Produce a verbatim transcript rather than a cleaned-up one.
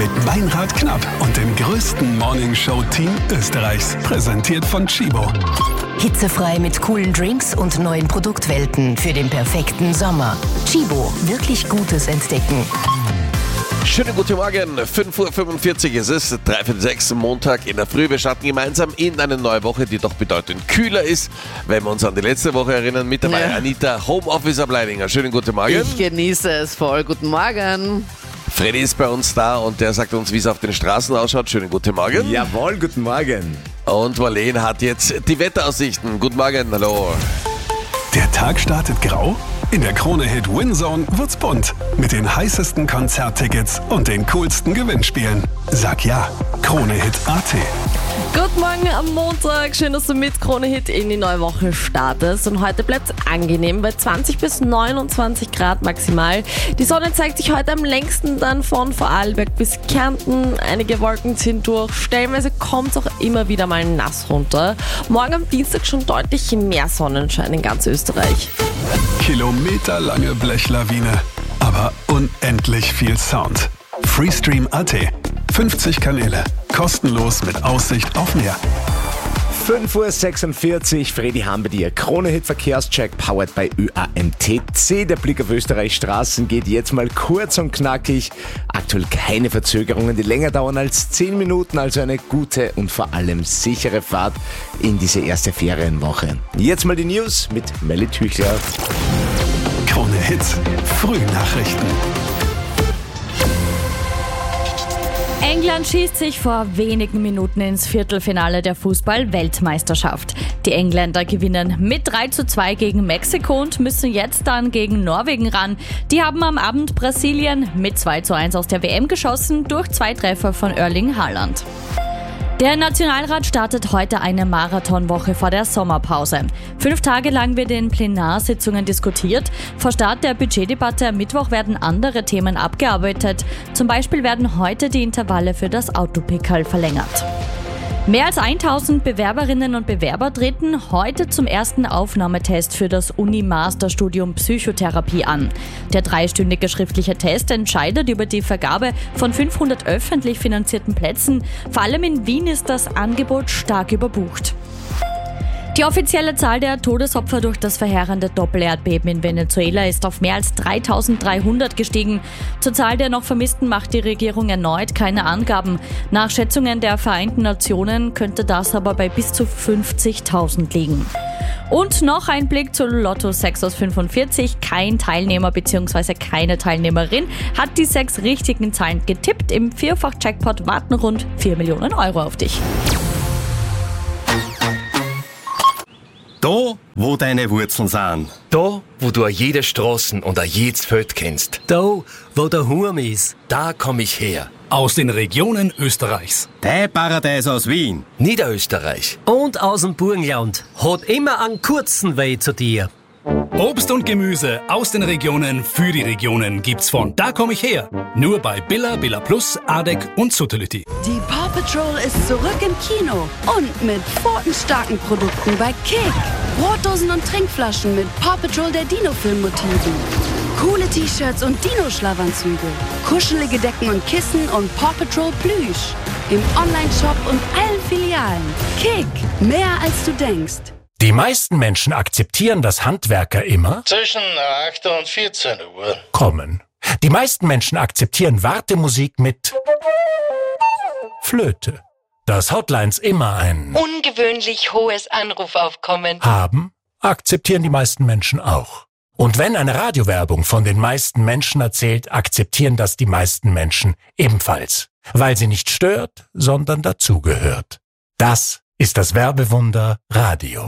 mit Meinrad Knapp und dem größten Morningshow-Team Österreichs. Präsentiert von Chibo. Hitzefrei mit coolen Drinks und neuen Produktwelten für den perfekten Sommer. Chibo, wirklich Gutes entdecken. Schönen guten Morgen, fünf Uhr fünfundvierzig ist es, drei von sechs Montag in der Früh. Wir starten gemeinsam in eine neue Woche, die doch bedeutend kühler ist, wenn wir uns an die letzte Woche erinnern. Mit dabei Ja. Anita, Homeofficer Bleidinger. Schönen guten Morgen. Ich genieße es voll. Guten Morgen. Freddy ist bei uns da und der sagt uns, wie es auf den Straßen ausschaut. Schönen guten Morgen. Jawohl, guten Morgen. Und Marlene hat jetzt die Wetteraussichten. Guten Morgen, hallo. Der Tag startet grau? In der Krone-Hit Winzone wird's bunt. Mit den heißesten Konzerttickets und den coolsten Gewinnspielen. Sag ja, Krone-Hit Punkt at. Guten Morgen am Montag. Schön, dass du mit Krone Hit in die neue Woche startest. Und heute bleibt es angenehm bei zwanzig bis neunundzwanzig Grad maximal. Die Sonne zeigt sich heute am längsten dann von Vorarlberg bis Kärnten. Einige Wolken ziehen durch. Stellenweise kommt es auch immer wieder mal nass runter. Morgen am Dienstag schon deutlich mehr Sonnenschein in ganz Österreich. Kilometerlange Blechlawine, aber unendlich viel Sound. Freestream Punkt at. fünfzig Kanäle, kostenlos mit Aussicht auf Meer. fünf Uhr sechsundvierzig, Freddy haben wir dir. Krone-Hit Verkehrscheck, powered by Ö A M T C. Der Blick auf Österreichs Straßen geht jetzt mal kurz und knackig. Aktuell keine Verzögerungen, die länger dauern als zehn Minuten, also eine gute und vor allem sichere Fahrt in diese erste Ferienwoche. Jetzt mal die News mit Melly Tüchler. Krone Hit, Frühnachrichten. England schießt sich vor wenigen Minuten ins Viertelfinale der Fußball-Weltmeisterschaft. Die Engländer gewinnen mit drei zu zwei gegen Mexiko und müssen jetzt dann gegen Norwegen ran. Die haben am Abend Brasilien mit zwei zu eins aus der W M geschossen durch zwei Treffer von Erling Haaland. Der Nationalrat startet heute eine Marathonwoche vor der Sommerpause. Fünf Tage lang wird in Plenarsitzungen diskutiert. Vor Start der Budgetdebatte am Mittwoch werden andere Themen abgearbeitet. Zum Beispiel werden heute die Intervalle für das Autopickerl verlängert. Mehr als tausend Bewerberinnen und Bewerber treten heute zum ersten Aufnahmetest für das Uni-Masterstudium Psychotherapie an. Der dreistündige schriftliche Test entscheidet über die Vergabe von fünfhundert öffentlich finanzierten Plätzen. Vor allem in Wien ist das Angebot stark überbucht. Die offizielle Zahl der Todesopfer durch das verheerende Doppelerdbeben in Venezuela ist auf mehr als dreitausenddreihundert gestiegen. Zur Zahl der noch Vermissten macht die Regierung erneut keine Angaben. Nach Schätzungen der Vereinten Nationen könnte das aber bei bis zu fünfzigtausend liegen. Und noch ein Blick zu Lotto sechs aus fünfundvierzig. Kein Teilnehmer bzw. keine Teilnehmerin hat die sechs richtigen Zahlen getippt. Im Vierfach-Jackpot warten rund vier Millionen Euro auf dich. Da, wo deine Wurzeln sind. Da, wo du a jede Straßen und a jedes Feld kennst. Da, wo der Hurm ist. Da komm ich her. Aus den Regionen Österreichs. Dein Paradies aus Wien. Niederösterreich. Und aus dem Burgenland. Hat immer einen kurzen Weg zu dir. Obst und Gemüse aus den Regionen für die Regionen gibt's von Da komm ich her. Nur bei Billa, Billa Plus, Adek und Suttelütti. Die Paw Patrol ist zurück im Kino und mit pfotenstarken Produkten bei Kick. Brotdosen und Trinkflaschen mit Paw Patrol der Dino-Film-Motiven. Coole T-Shirts und Dino-Schlafanzüge. Kuschelige Decken und Kissen und Paw Patrol Plüsch. Im Online-Shop und allen Filialen. Kick, mehr als du denkst. Die meisten Menschen akzeptieren, dass Handwerker immer zwischen acht und vierzehn Uhr kommen. Die meisten Menschen akzeptieren Wartemusik mit Flöte. Dass Hotlines immer ein ungewöhnlich hohes Anrufaufkommen haben, akzeptieren die meisten Menschen auch. Und wenn eine Radiowerbung von den meisten Menschen erzählt, akzeptieren das die meisten Menschen ebenfalls. Weil sie nicht stört, sondern dazugehört. Das ist das Werbewunder Radio.